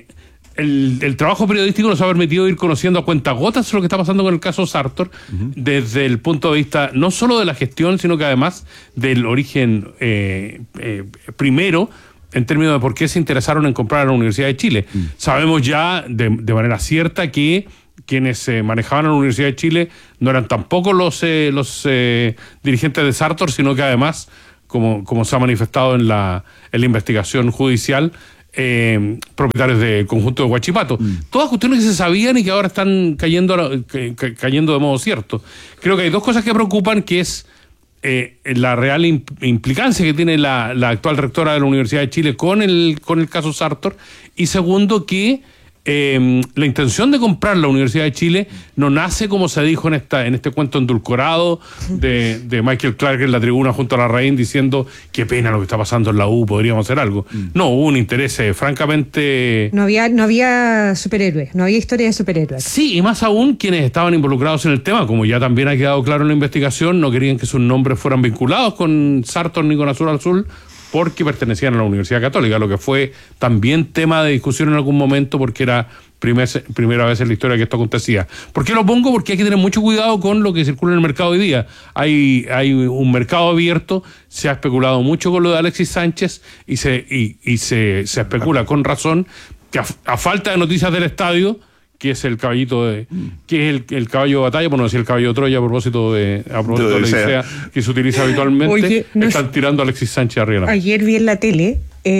El trabajo periodístico nos ha permitido ir conociendo a cuentagotas lo que está pasando con el caso Sartor, desde el punto de vista no solo de la gestión, sino que además del origen primero, en términos de por qué se interesaron en comprar a la Universidad de Chile. Sabemos ya de manera cierta que quienes manejaban a la Universidad de Chile no eran tampoco los dirigentes de Sartor, sino que además, como se ha manifestado en la investigación judicial, propietarios del conjunto de Huachipato. Todas cuestiones que se sabían y que ahora están cayendo de modo cierto. Creo que hay dos cosas que preocupan, que es la real implicancia que tiene la actual rectora de la Universidad de Chile con el caso Sartor, y segundo, que la intención de comprar la Universidad de Chile no nace, como se dijo en este cuento endulcorado de Michael Clark en la tribuna junto a Larraín, diciendo qué pena lo que está pasando en la U, podríamos hacer algo. No, hubo un interés francamente... No había superhéroes, no había historia de superhéroes. Sí, y más aún quienes estaban involucrados en el tema, como ya también ha quedado claro en la investigación, no querían que sus nombres fueran vinculados con Sartor ni con Azul al Sur, porque pertenecían a la Universidad Católica, lo que fue también tema de discusión en algún momento, porque era primera vez en la historia que esto acontecía. ¿Por qué lo pongo? Porque hay que tener mucho cuidado con lo que circula en el mercado hoy día. Hay un mercado abierto, se ha especulado mucho con lo de Alexis Sánchez y se especula con razón que a falta de noticias del estadio, que es el caballito que es el caballo de batalla, por no decir el caballo de Troya, a propósito de la Odisea, que se utiliza habitualmente. Oye, están tirando a Alexis Sánchez arriba. Ayer vi en la tele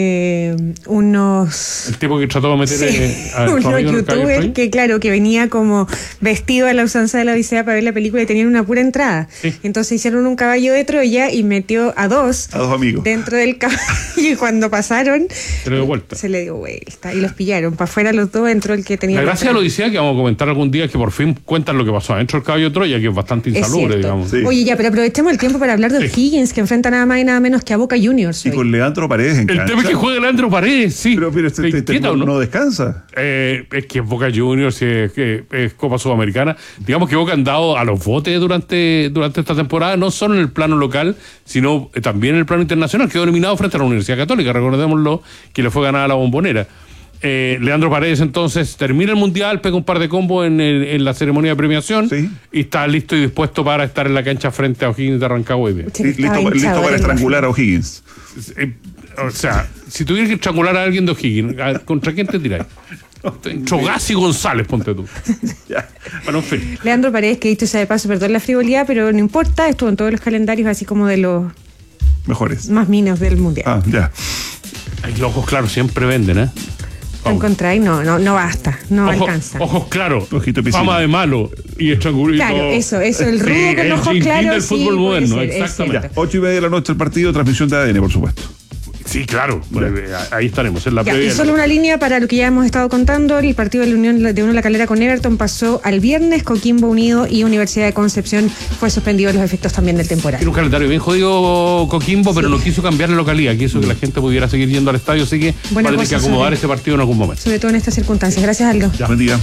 unos... El tipo que trató de meter unos youtubers que venía como vestido a la usanza de la Odisea para ver la película y tenían una pura entrada. Sí. Entonces hicieron un caballo de Troya y metió a dos amigos dentro del caballo, y cuando pasaron se le dio vuelta y los pillaron. Para afuera los dos, entró el que tenía la gracia de la Odisea, que vamos a comentar algún día, es que por fin cuentan lo que pasó adentro del caballo de Troya, que es bastante insalubre, digamos. Sí. Oye, ya, pero aprovechemos el tiempo para hablar de O'Higgins, que enfrenta nada más y nada menos que a Boca Juniors hoy. Y con Leandro Paredes en cancha. El tema es que juega Leandro Paredes, sí. Pero no descansa. Es que Boca Juniors es Copa Sudamericana. Digamos que Boca han dado a los botes durante esta temporada, no solo en el plano local, sino también en el plano internacional. Quedó eliminado frente a la Universidad Católica, recordémoslo, que le fue ganada la Bombonera. Leandro Paredes entonces termina el Mundial, pega un par de combos en la ceremonia de premiación, y está listo y dispuesto para estar en la cancha frente a O'Higgins de Rancagua. Listo para estrangular a O'Higgins. O sea, si tuvieras que estrangular a alguien de O'Higgins, ¿contra quién te tiráis? Chogás y González, ponte tú. Bueno, en fin. Leandro Paredes, que dicho sea de paso, perdón la frivolidad, pero no importa, estuvo en todos los calendarios, así como de los mejores, más minos del Mundial. Los ojos claros siempre venden, ¿eh? Encontráis, no basta, no alcanza. Ojos claros, fama de malo y estrangulito. Claro, eso, el rudo con ojos claros. Del fútbol moderno, exactamente. 8:30 de la noche el partido, transmisión de ADN, por supuesto. Sí, claro, ahí estaremos en la previa. Y solo una línea para lo que ya hemos estado contando: el partido de la Unión de La Calera con Everton pasó al viernes. Coquimbo Unido y Universidad de Concepción fue suspendido los efectos también del temporal. Tiene un calendario bien jodido Coquimbo, pero no quiso cambiar la localidad, quiso que la gente pudiera seguir yendo al estadio, así que va a tener que acomodar ese partido en algún momento. Sobre todo en estas circunstancias. Gracias, Aldo. Buen día.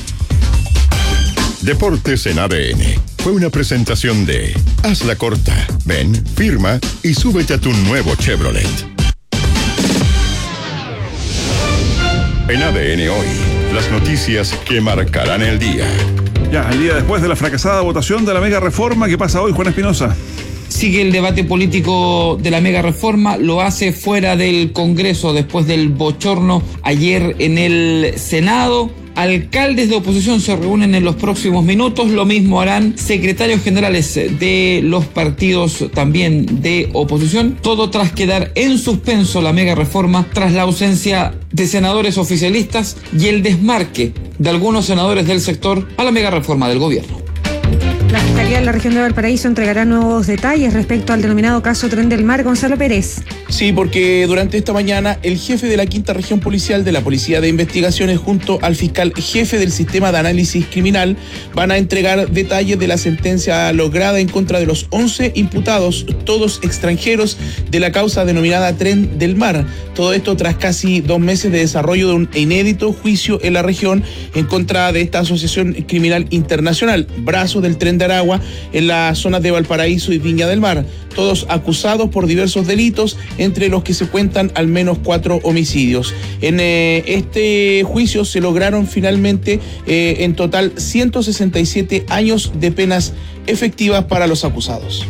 Deportes en ADN fue una presentación de Haz la corta, ven, firma y súbete a tu nuevo Chevrolet. En ADN Hoy, las noticias que marcarán el día. Ya, el día después de la fracasada votación de la mega reforma, ¿qué pasa hoy, Juan Espinosa? Sigue el debate político de la mega reforma, lo hace fuera del Congreso después del bochorno ayer en el Senado. Alcaldes de oposición se reúnen en los próximos minutos, lo mismo harán secretarios generales de los partidos también de oposición, todo tras quedar en suspenso la mega reforma tras la ausencia de senadores oficialistas y el desmarque de algunos senadores del sector a la mega reforma del gobierno. La Fiscalía de la región de Valparaíso entregará nuevos detalles respecto al denominado caso Tren del Mar. Gonzalo Pérez. Sí, porque durante esta mañana el jefe de la Quinta Región Policial de la Policía de Investigaciones junto al fiscal jefe del Sistema de Análisis Criminal van a entregar detalles de la sentencia lograda en contra de los 11 imputados, todos extranjeros, de la causa denominada Tren del Mar. Todo esto tras casi 2 meses de desarrollo de un inédito juicio en la región en contra de esta asociación criminal internacional, brazo del Tren de Aragua, en las zonas de Valparaíso y Viña del Mar, todos acusados por diversos delitos, entre los que se cuentan al menos 4 homicidios. En este juicio se lograron finalmente en total 167 años de penas efectivas para los acusados.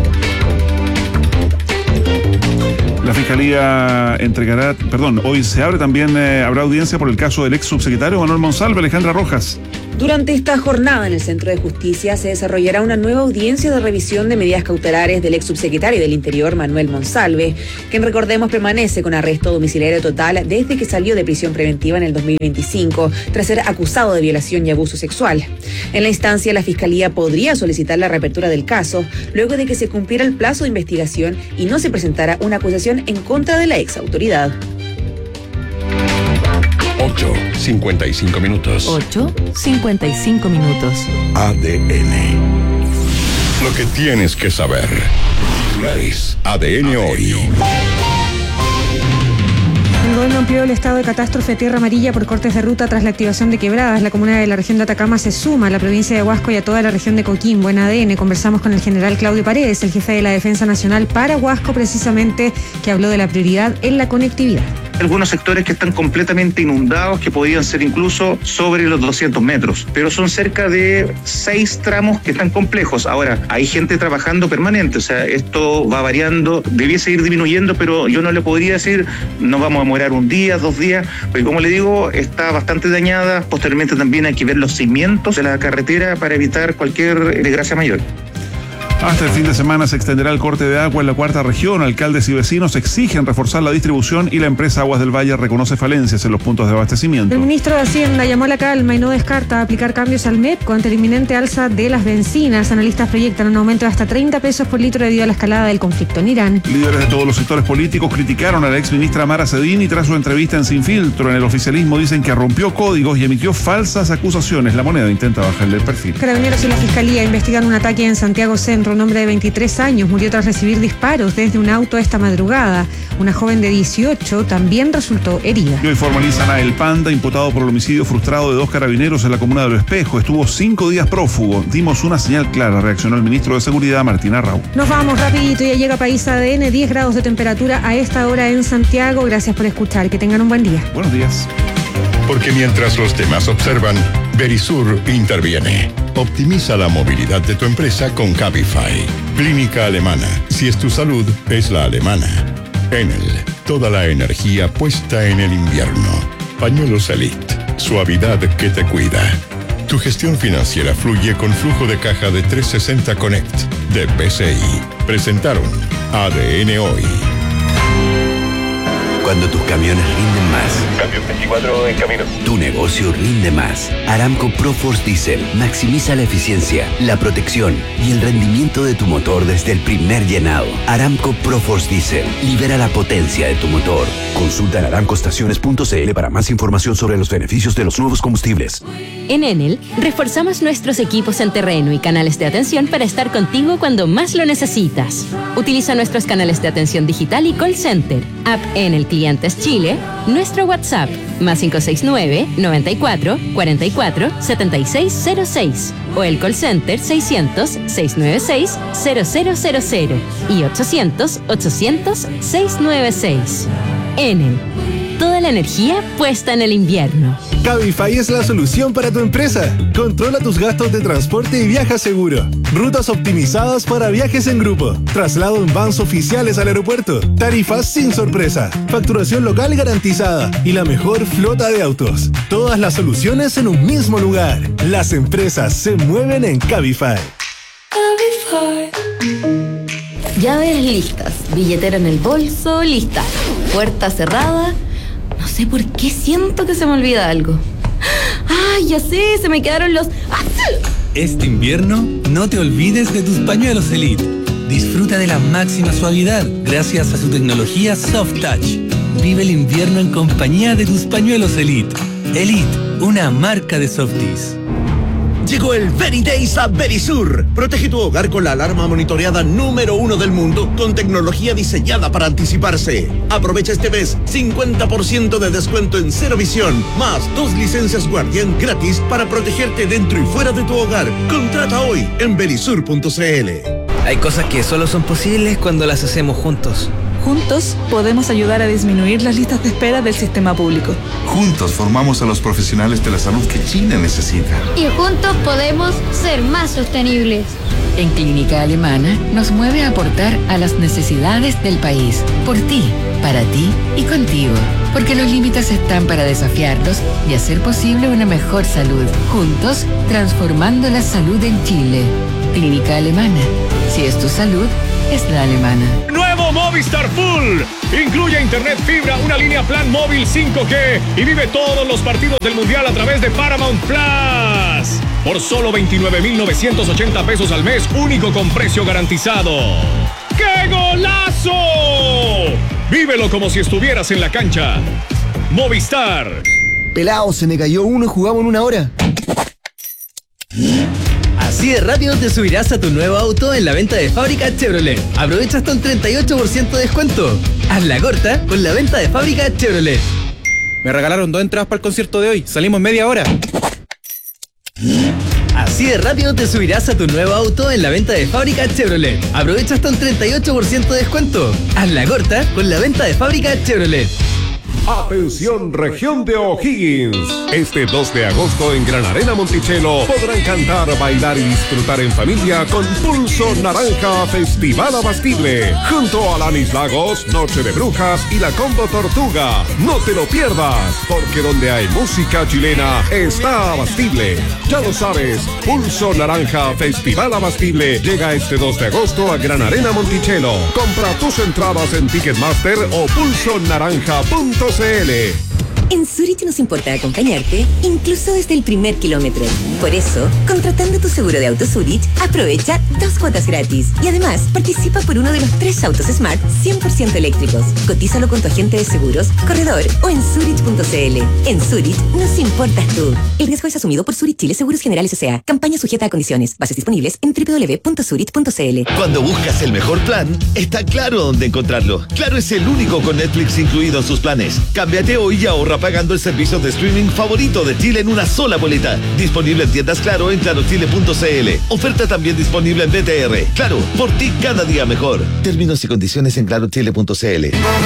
La Fiscalía hoy se abre también, habrá audiencia por el caso del ex subsecretario Manuel Monsalve. Alejandra Rojas. Durante esta jornada en el Centro de Justicia se desarrollará una nueva audiencia de revisión de medidas cautelares del ex subsecretario del Interior, Manuel Monsalve, quien, recordemos, permanece con arresto domiciliario total desde que salió de prisión preventiva en el 2025, tras ser acusado de violación y abuso sexual. En la instancia, la Fiscalía podría solicitar la reapertura del caso, luego de que se cumpliera el plazo de investigación y no se presentara una acusación en contra de la ex autoridad. 8:55 minutos. 8:55 minutos. ADN. Lo que tienes que saber. ADN Hoy. El gobierno amplió el estado de catástrofe tierra amarilla por cortes de ruta tras la activación de quebradas. La comuna de la región de Atacama se suma a la provincia de Huasco y a toda la región de Coquimbo. En ADN conversamos con el general Claudio Paredes, el jefe de la Defensa Nacional para Huasco, precisamente, que habló de la prioridad en la conectividad. Algunos sectores que están completamente inundados, que podrían ser incluso sobre los 200 metros, pero son cerca de 6 tramos que están complejos. Ahora, hay gente trabajando permanente, o sea, esto va variando, debiese ir disminuyendo, pero yo no le podría decir, nos vamos a demorar 1 día, 2 días, porque como le digo, está bastante dañada. Posteriormente también hay que ver los cimientos de la carretera para evitar cualquier desgracia mayor. Hasta el fin de semana se extenderá el corte de agua en la 4ª región. Alcaldes y vecinos exigen reforzar la distribución y la empresa Aguas del Valle reconoce falencias en los puntos de abastecimiento. El ministro de Hacienda llamó a la calma y no descarta aplicar cambios al MEPCO ante el inminente alza de las bencinas. Analistas proyectan un aumento de hasta 30 pesos por litro debido a la escalada del conflicto en Irán. Líderes de todos los sectores políticos criticaron a la exministra Mara Cedini tras su entrevista en Sin Filtro. En el oficialismo dicen que rompió códigos y emitió falsas acusaciones. La Moneda intenta bajarle el perfil. Carabineros y la Fiscalía investigan un ataque en Santiago Centro. Un hombre de 23 años murió tras recibir disparos desde un auto esta madrugada. Una joven de 18 también resultó herida. Y hoy formalizan a El Panda, imputado por el homicidio frustrado de 2 carabineros en la comuna de Lo Espejo. Estuvo 5 días prófugo. Dimos una señal clara, reaccionó el ministro de Seguridad, Martín Arrau. Nos vamos rapidito, ya llega País ADN, 10 grados de temperatura a esta hora en Santiago. Gracias por escuchar, que tengan un buen día. Buenos días. Porque mientras los demás observan, Verisur interviene. Optimiza la movilidad de tu empresa con Cabify. Clínica Alemana. Si es tu salud, es la alemana. Enel. Toda la energía puesta en el invierno. Pañuelos Elite. Suavidad que te cuida. Tu gestión financiera fluye con flujo de caja de 360 Connect de BCI. Presentaron ADN Hoy. Cuando tus camiones rinden más. Cambio 24 en camino. Tu negocio rinde más. Aramco ProForce Diesel maximiza la eficiencia, la protección y el rendimiento de tu motor desde el primer llenado. Aramco ProForce Diesel libera la potencia de tu motor. Consulta en aramcoestaciones.cl para más información sobre los beneficios de los nuevos combustibles. En Enel, reforzamos nuestros equipos en terreno y canales de atención para estar contigo cuando más lo necesitas. Utiliza nuestros canales de atención digital y call center, app Enel Clientes Chile, nuestro WhatsApp, más 569-94-44-7606 o el call center 600-696-0000 y 800-800-696. Enel, toda la energía puesta en el invierno. Cabify es la solución para tu empresa. Controla tus gastos de transporte y viaja seguro. Rutas optimizadas para viajes en grupo. Traslado en vans oficiales al aeropuerto. Tarifas sin sorpresa. Facturación local garantizada. Y la mejor flota de autos. Todas las soluciones en un mismo lugar. Las empresas se mueven en Cabify. Llaves listas, billetera en el bolso, lista. Puerta cerrada. No sé por qué siento que se me olvida algo. ¡Ay, ya sé! Se me quedaron los... ¡Ah! Este invierno, no te olvides de tus pañuelos Elite. Disfruta de la máxima suavidad gracias a su tecnología Soft Touch. Vive el invierno en compañía de tus pañuelos Elite. Elite, una marca de Softies. Llegó el Very Days a Verisur. Protege tu hogar con la alarma monitoreada número 1 del mundo, con tecnología diseñada para anticiparse. Aprovecha este mes 50% de descuento en Cero Visión, más 2 licencias Guardián gratis para protegerte dentro y fuera de tu hogar. Contrata hoy en verisur.cl. Hay cosas que solo son posibles cuando las hacemos juntos. Juntos podemos ayudar a disminuir las listas de espera del sistema público. Juntos formamos a los profesionales de la salud que Chile necesita. Y juntos podemos ser más sostenibles. En Clínica Alemana nos mueve a aportar a las necesidades del país. Por ti, para ti y contigo. Porque los límites están para desafiarlos y hacer posible una mejor salud. Juntos, transformando la salud en Chile. Clínica Alemana. Si es tu salud, es la alemana. Nuevo Movistar Full. Incluye internet fibra, una línea plan móvil 5G y vive todos los partidos del Mundial a través de Paramount Plus. Por solo 29,980 pesos al mes, único con precio garantizado. ¡Qué golazo! Vívelo como si estuvieras en la cancha. Movistar. Pelao, se me cayó uno y jugamos en una hora. Así de rápido te subirás a tu nuevo auto en la venta de fábrica Chevrolet. Aprovecha hasta un 38% de descuento. Haz la corta con la venta de fábrica Chevrolet. Me regalaron 2 entradas para el concierto de hoy. Salimos media hora. Así de rápido te subirás a tu nuevo auto en la venta de fábrica Chevrolet. Aprovecha hasta un 38% de descuento. Haz la corta con la venta de fábrica Chevrolet. Atención, región de O'Higgins. Este 2 de agosto en Gran Arena Monticello podrán cantar, bailar y disfrutar en familia con Pulso Naranja Festival Abastible. Junto a Lanis Lagos, Noche de Brujas y la Combo Tortuga. No te lo pierdas, porque donde hay música chilena está Abastible. Ya lo sabes, Pulso Naranja Festival Abastible llega este 2 de agosto a Gran Arena Monticello. Compra tus entradas en Ticketmaster o pulsonaranja.cl. En Zurich nos importa acompañarte, incluso desde el primer kilómetro. Por eso, contratando tu seguro de auto Zurich, aprovecha 2 cuotas gratis. Y además, participa por uno de los 3 autos Smart 100% eléctricos. Cotízalo con tu agente de seguros, corredor o en Zurich.cl. En Zurich, nos importas tú. El riesgo es asumido por Zurich Chile Seguros Generales S.A. Campaña sujeta a condiciones. Bases disponibles en www.zurich.cl. Cuando buscas el mejor plan, está claro dónde encontrarlo. Claro es el único con Netflix incluido en sus planes. Cámbiate hoy y ahorra pagando el servicio de streaming favorito de Chile en una sola boleta. Disponible en tiendas Claro en clarochile.cl. Oferta también disponible en BTR. Claro, por ti cada día mejor. Términos y condiciones en clarochile.cl.